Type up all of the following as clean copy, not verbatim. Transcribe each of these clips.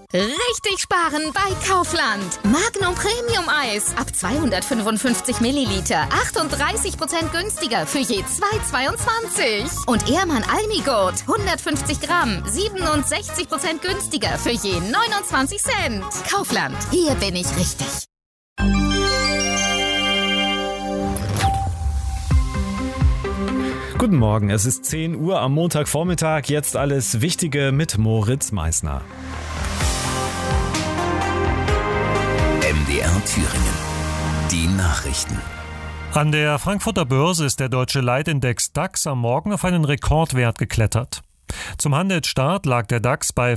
Richtig sparen bei Kaufland. Magnum Premium Eis ab 255 Milliliter. 38% günstiger für je 2,22. Und Ehrmann Almigurt 150 Gramm. 67% günstiger für je 29 Cent. Kaufland, hier bin ich richtig. Guten Morgen, es ist 10 Uhr am Montagvormittag. Jetzt alles Wichtige mit Moritz Meissner. MDR Thüringen. Die Nachrichten. An der Frankfurter Börse ist der deutsche Leitindex DAX am Morgen auf einen Rekordwert geklettert. Zum Handelsstart lag der DAX bei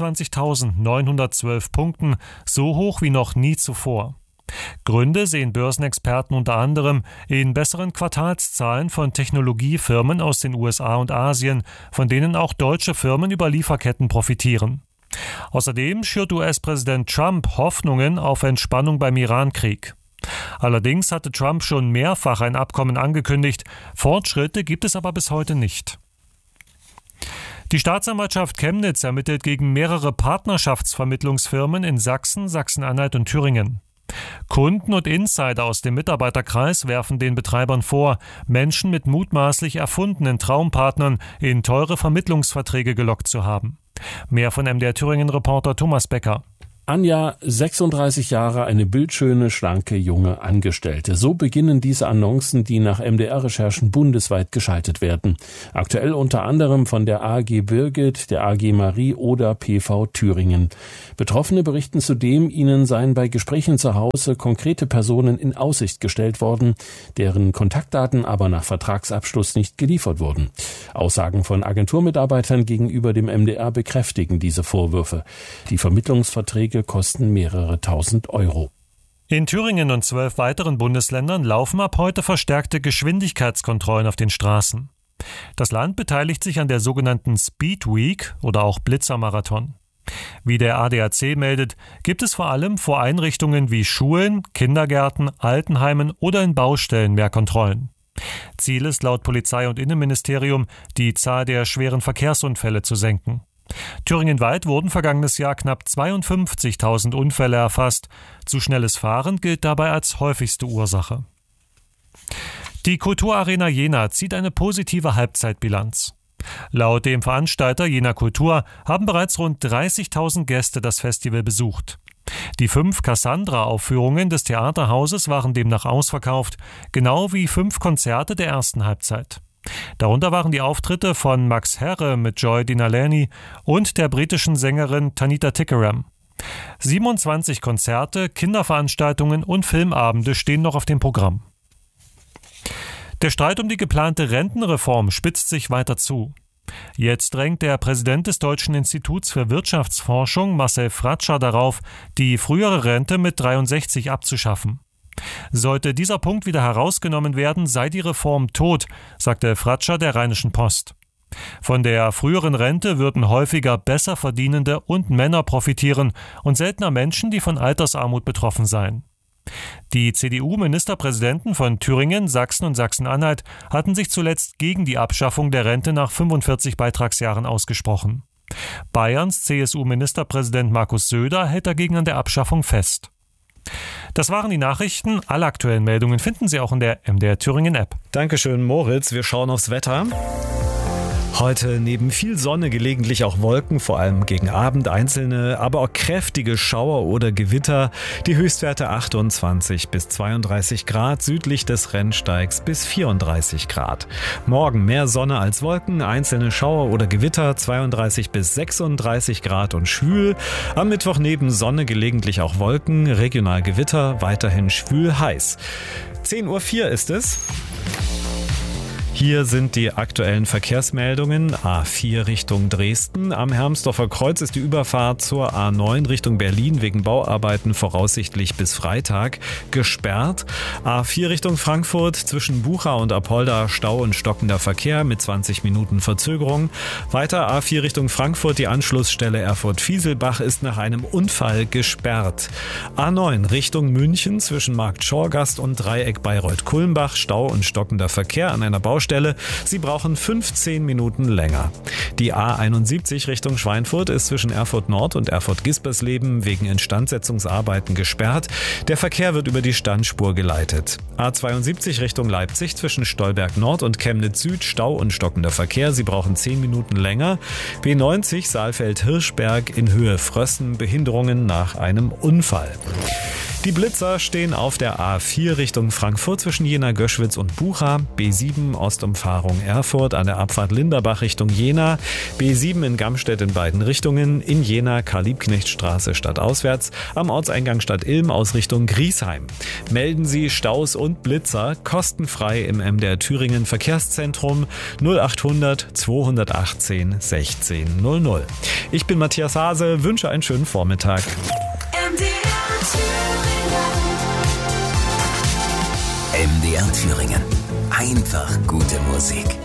25.912 Punkten, so hoch wie noch nie zuvor. Gründe sehen Börsenexperten unter anderem in besseren Quartalszahlen von Technologiefirmen aus den USA und Asien, von denen auch deutsche Firmen über Lieferketten profitieren. Außerdem schürt US-Präsident Trump Hoffnungen auf Entspannung beim Iran-Krieg. Allerdings hatte Trump schon mehrfach ein Abkommen angekündigt, Fortschritte gibt es aber bis heute nicht. Die Staatsanwaltschaft Chemnitz ermittelt gegen mehrere Partnerschaftsvermittlungsfirmen in Sachsen, Sachsen-Anhalt und Thüringen. Kunden und Insider aus dem Mitarbeiterkreis werfen den Betreibern vor, Menschen mit mutmaßlich erfundenen Traumpartnern in teure Vermittlungsverträge gelockt zu haben. Mehr von MDR Thüringen-Reporter Thomas Becker. Anja, 36 Jahre, eine bildschöne, schlanke, junge Angestellte. So beginnen diese Annoncen, die nach MDR-Recherchen bundesweit geschaltet werden. Aktuell unter anderem von der AG Birgit, der AG Marie oder PV Thüringen. Betroffene berichten zudem, ihnen seien bei Gesprächen zu Hause konkrete Personen in Aussicht gestellt worden, deren Kontaktdaten aber nach Vertragsabschluss nicht geliefert wurden. Aussagen von Agenturmitarbeitern gegenüber dem MDR bekräftigen diese Vorwürfe. Die Vermittlungsverträge kosten mehrere tausend Euro. In Thüringen und 12 weiteren Bundesländern laufen ab heute verstärkte Geschwindigkeitskontrollen auf den Straßen. Das Land beteiligt sich an der sogenannten Speed Week oder auch Blitzermarathon. Wie der ADAC meldet, gibt es vor allem vor Einrichtungen wie Schulen, Kindergärten, Altenheimen oder in Baustellen mehr Kontrollen. Ziel ist laut Polizei und Innenministerium, die Zahl der schweren Verkehrsunfälle zu senken. Thüringenweit wurden vergangenes Jahr knapp 52.000 Unfälle erfasst. Zu schnelles Fahren gilt dabei als häufigste Ursache. Die Kulturarena Jena zieht eine positive Halbzeitbilanz. Laut dem Veranstalter Jena Kultur haben bereits rund 30.000 Gäste das Festival besucht. Die 5 Cassandra-Aufführungen des Theaterhauses waren demnach ausverkauft, genau wie 5 Konzerte der ersten Halbzeit. Darunter waren die Auftritte von Max Herre mit Joy Dinaleni und der britischen Sängerin Tanita Tikaram. 27 Konzerte, Kinderveranstaltungen und Filmabende stehen noch auf dem Programm. Der Streit um die geplante Rentenreform spitzt sich weiter zu. Jetzt drängt der Präsident des Deutschen Instituts für Wirtschaftsforschung, Marcel Fratscher, darauf, die frühere Rente mit 63 abzuschaffen. Sollte dieser Punkt wieder herausgenommen werden, sei die Reform tot, sagte Fratscher der Rheinischen Post. Von der früheren Rente würden häufiger besser verdienende und Männer profitieren und seltener Menschen, die von Altersarmut betroffen seien. Die CDU-Ministerpräsidenten von Thüringen, Sachsen und Sachsen-Anhalt hatten sich zuletzt gegen die Abschaffung der Rente nach 45 Beitragsjahren ausgesprochen. Bayerns CSU-Ministerpräsident Markus Söder hält dagegen an der Abschaffung fest. Das waren die Nachrichten. Alle aktuellen Meldungen finden Sie auch in der MDR Thüringen App. Dankeschön, Moritz. Wir schauen aufs Wetter. Heute neben viel Sonne gelegentlich auch Wolken, vor allem gegen Abend einzelne, aber auch kräftige Schauer oder Gewitter. Die Höchstwerte 28 bis 32 Grad, südlich des Rennsteigs bis 34 Grad. Morgen mehr Sonne als Wolken, einzelne Schauer oder Gewitter, 32 bis 36 Grad und schwül. Am Mittwoch neben Sonne gelegentlich auch Wolken, regional Gewitter, weiterhin schwül heiß. 10:04 Uhr ist es. Hier sind die aktuellen Verkehrsmeldungen. A4 Richtung Dresden. Am Hermsdorfer Kreuz ist die Überfahrt zur A9 Richtung Berlin wegen Bauarbeiten voraussichtlich bis Freitag gesperrt. A4 Richtung Frankfurt zwischen Bucha und Apolda Stau und stockender Verkehr mit 20 Minuten Verzögerung. Weiter A4 Richtung Frankfurt. Die Anschlussstelle Erfurt-Fieselbach ist nach einem Unfall gesperrt. A9 Richtung München zwischen Markt Schorgast und Dreieck Bayreuth-Kulmbach. Stau und stockender Verkehr an einer Baustelle Baustelle. Sie brauchen 15 Minuten länger. Die A71 Richtung Schweinfurt ist zwischen Erfurt Nord und Erfurt-Gispersleben wegen Instandsetzungsarbeiten gesperrt. Der Verkehr wird über die Standspur geleitet. A72 Richtung Leipzig zwischen Stolberg Nord und Chemnitz Süd Stau und stockender Verkehr. Sie brauchen 10 Minuten länger. B90 Saalfeld-Hirschberg in Höhe Frössen, Behinderungen nach einem Unfall. Die Blitzer stehen auf der A4 Richtung Frankfurt zwischen Jena, Göschwitz und Bucha, B7 Ostumfahrung Erfurt an der Abfahrt Linderbach Richtung Jena, B7 in Gamstedt in beiden Richtungen, in Jena Karl-Liebknecht-Straße stadtauswärts, am Ortseingang Stadt Ilm aus Richtung Griesheim. Melden Sie Staus und Blitzer kostenfrei im MDR Thüringen Verkehrszentrum 0800 218 1600. Ich bin Matthias Hase, wünsche einen schönen Vormittag. MDR Thüringen. Einfach gute Musik.